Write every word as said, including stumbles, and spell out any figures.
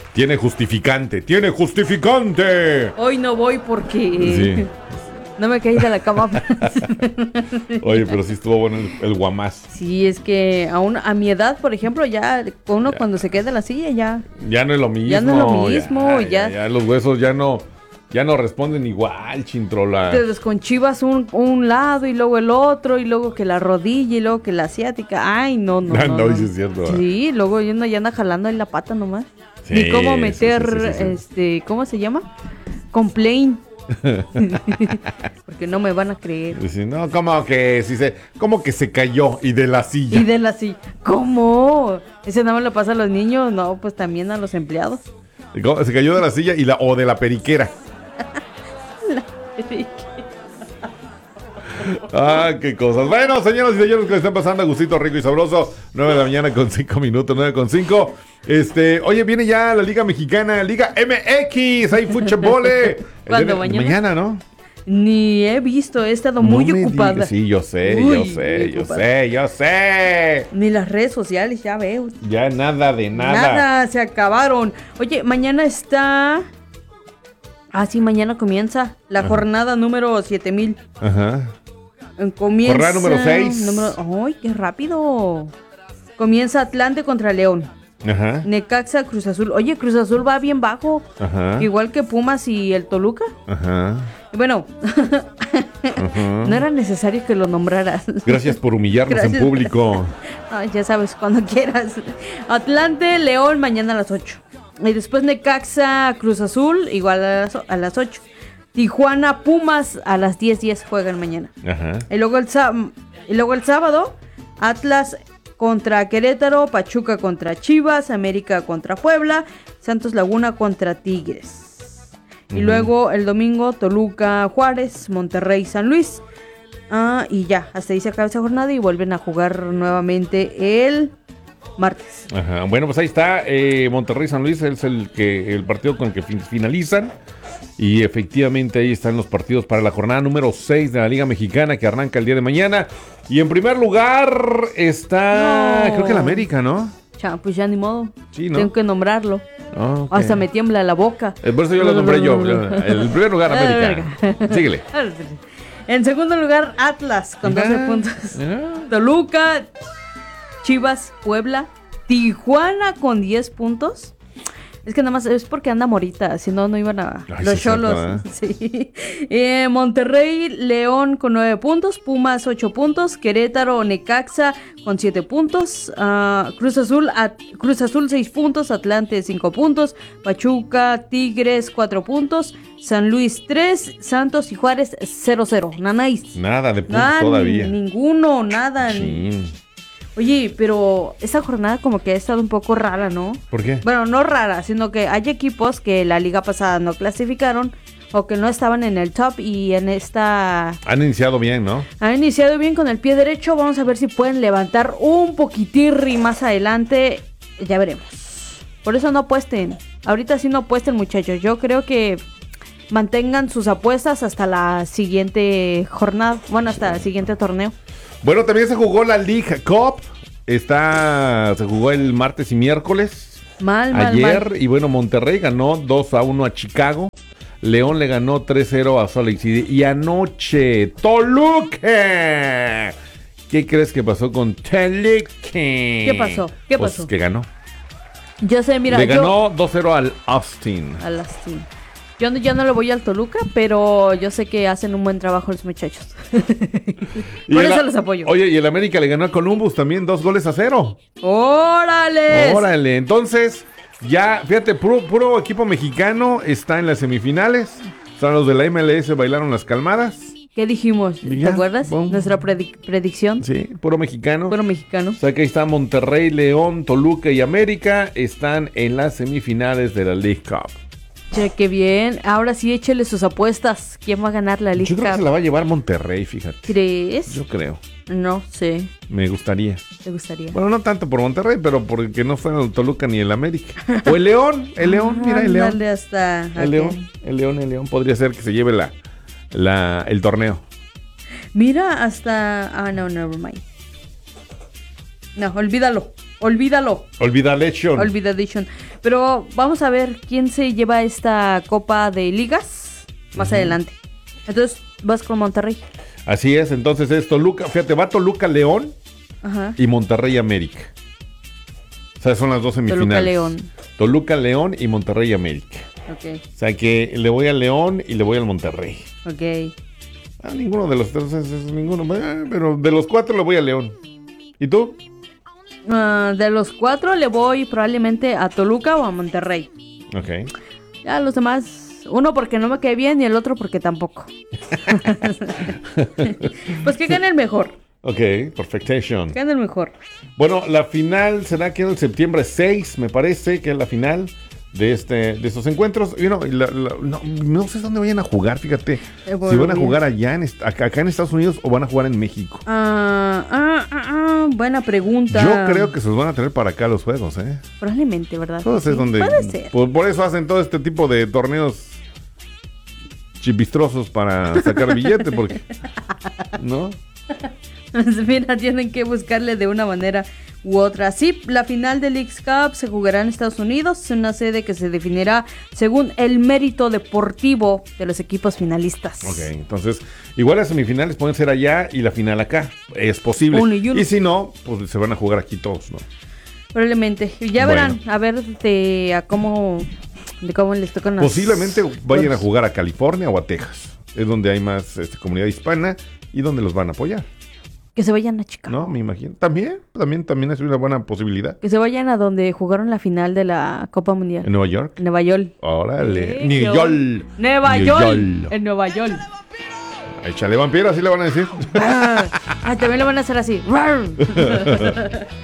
Tiene justificante, tiene justificante. Hoy no voy porque sí. No me caí de la cama. Oye, pero sí estuvo bueno el, el guamás. Sí, es que aún a mi edad, por ejemplo, ya uno ya. Cuando se queda en la silla ya... Ya no es lo mismo. Ya no es lo mismo. Ya, ya, ya, ya los huesos ya no... Ya no responden igual, Chintrola. Te desconchivas un, un lado y luego el otro, y luego que la rodilla y luego que la asiática. Ay, no, no, no. No, no, no. Sí, es cierto. Sí, luego ya anda, ya anda jalando ahí la pata nomás. Sí, ni cómo meter, sí, sí, sí, sí. este, ¿cómo se llama? Complaint. Porque no me van a creer. Sí, no, como que si se, como que se cayó y de la silla. Y de la silla. ¿Cómo? Ese nada más le pasa a los niños, no, pues también a los empleados. Se cayó de la silla y la o de la periquera. La periquera. Ah, qué cosas. Bueno, señoras y señores, que están pasando a gustito rico y sabroso. nueve de la mañana con cinco minutos, nueve con cinco. Este, oye, viene ya la Liga Mexicana, Liga M X, hay fútbol. ¿Cuándo, mañana? Mañana, ¿no? Ni he visto, he estado muy no ocupada. Digas. Sí, yo sé, Uy, yo sé, yo ocupada. sé, yo sé. Ni las redes sociales, ya veo. Ya nada de nada. Nada, se acabaron. Oye, mañana está... Ah, sí, mañana comienza la Ajá. jornada número siete mil. Ajá. Comienza... Jornada número seis. Número... ¡Ay, qué rápido! Comienza Atlante contra León. Ajá. Necaxa, Cruz Azul. Oye, Cruz Azul va bien bajo. Ajá. Igual que Pumas y el Toluca. Ajá. Bueno, Ajá. no era necesario que lo nombraras. Gracias por humillarnos Gracias. en público. Ay, ya sabes, cuando quieras. Atlante, León, mañana a las ocho. Y después Necaxa, Cruz Azul, igual a las, a las ocho. Tijuana, Pumas, a las diez diez juegan mañana. Ajá. Y luego el, y luego el sábado, Atlas contra Querétaro, Pachuca contra Chivas, América contra Puebla, Santos Laguna contra Tigres. Uh-huh. Y luego el domingo, Toluca, Juárez, Monterrey, San Luis. Ah, y ya, hasta ahí se acaba esa jornada y vuelven a jugar nuevamente el martes. Ajá. Bueno, pues ahí está, eh, Monterrey, San Luis es el, que, el partido con el que fin- finalizan. Y efectivamente ahí están los partidos para la jornada número seis de la Liga Mexicana que arranca el día de mañana. Y en primer lugar está, no. creo que el América, ¿no? Ya, pues ya ni modo. Sí, ¿no? Tengo que nombrarlo. Oh, okay. Hasta me tiembla la boca. Por eso yo lo nombré yo. En primer lugar, América. Síguele. En segundo lugar, Atlas con doce ah, puntos. Ah. Toluca, Chivas, Puebla, Tijuana con diez puntos. Es que nada más es porque anda Morita, si no, no iban a... Ay, los cholos. ¿eh? Sí. Eh, Monterrey, León con nueve puntos, Pumas ocho puntos, Querétaro, Necaxa con siete puntos, uh, Cruz Azul, at, Cruz Azul seis puntos, Atlante cinco puntos, Pachuca, Tigres cuatro puntos, San Luis tres, Santos y Juárez cero cero. Nanáis. Nada de puntos nada, todavía. Ninguno, nada. Sí. Oye, pero esa jornada como que ha estado un poco rara, ¿no? ¿Por qué? Bueno, no rara, sino que hay equipos que la liga pasada no clasificaron o que no estaban en el top y en esta... Han iniciado bien, ¿no? Han iniciado bien con el pie derecho. Vamos a ver si pueden levantar un poquitirri más adelante. Ya veremos. Por eso no apuesten. Ahorita sí no apuesten, muchachos. Yo creo que mantengan sus apuestas hasta la siguiente jornada. Bueno, hasta el siguiente torneo. Bueno, también se jugó la League Cup. Está, se jugó el martes y miércoles. Mal, mal, Ayer, mal. Y bueno, Monterrey ganó dos a uno a Chicago. León le ganó tres cero a Salt Lake City. Y anoche, Toluca. ¿Qué crees que pasó con Toluca? ¿Qué pasó? ¿Qué pues pasó? que ganó. Yo sé, mira. Le yo... ganó dos cero al Austin. Al Austin. Yo no, yo no le voy al Toluca, pero yo sé que hacen un buen trabajo los muchachos. Por eso la, los apoyo. Oye, y el América le ganó a Columbus también dos goles a cero. ¡Órale! Órale, entonces, ya, fíjate, puro, puro equipo mexicano está en las semifinales. Son los de la M L S, bailaron las calmadas. ¿Qué dijimos? ¿Te ya, acuerdas? Bom. Nuestra predic- predicción. Sí, puro mexicano. Puro mexicano. O sea que ahí está Monterrey, León, Toluca y América. Están en las semifinales de la League Cup. Che, qué bien. Ahora sí, échele sus apuestas. ¿Quién va a ganar la League Yo creo Cup? que se la va a llevar Monterrey, fíjate. ¿Crees? Yo creo. No sé. Me gustaría. ¿Te gustaría? Bueno, no tanto por Monterrey, pero porque no fueron el Toluca ni el América. O el León, el León, mira el León. Dale hasta... El okay. León, el León, el León. Podría ser que se lleve la, la, el torneo. Mira hasta... Ah, no, never mind. No, olvídalo. olvídalo. Olvidation. Olvidation. Pero vamos a ver quién se lleva esta Copa de Ligas más uh-huh. adelante. Entonces, vas con Monterrey. Así es, entonces es Toluca, fíjate, va Toluca León uh-huh. y Monterrey América. O sea, son las dos semifinales. Toluca León. Toluca León y Monterrey América. Ok. O sea que le voy al León y le voy al Monterrey. Ok. Ah, ninguno de los tres, es, es, ninguno, pero de los cuatro le voy a León. ¿Y tú? Uh, de los cuatro le voy probablemente a Toluca o a Monterrey. Ok. Ya los demás, uno porque no me cae bien y el otro porque tampoco. Pues que gane el mejor. Ok, perfectation. Que gane el mejor. Bueno, la final será que en el septiembre seis, me parece que es la final de este de estos encuentros. You know, la, la, no, no sé dónde vayan a jugar, fíjate. Eh, bueno, si van a jugar allá en acá, acá en Estados Unidos o van a jugar en México. Ah, ah, ah, ah, buena pregunta. Yo creo que se los van a traer para acá los juegos, ¿eh? Probablemente, ¿verdad? Entonces, sí, donde, puede ser. Por, por eso hacen todo este tipo de torneos chipistrosos para sacar billete, porque ¿no? Mira, tienen que buscarle de una manera u otra. Sí, la final del Leagues Cup se jugará en Estados Unidos, es una sede que se definirá según el mérito deportivo de los equipos finalistas. Ok, entonces, igual las semifinales pueden ser allá y la final acá, es posible. Uno y, uno. Y si no, pues se van a jugar aquí todos, ¿no? Probablemente, ya bueno. verán, a ver de a cómo, de cómo les tocan las... Posiblemente vayan a jugar a California o a Texas, es donde hay más este, comunidad hispana y donde los van a apoyar. Que se vayan a Chicago. No, me imagino. También, también, también es una buena posibilidad. Que se vayan a donde jugaron la final de la Copa Mundial. ¿En Nueva York? En Nueva York. Órale. New York. Nueva York. En Nueva York. Échale vampiro, así le van a decir. Ah, también lo van a hacer así.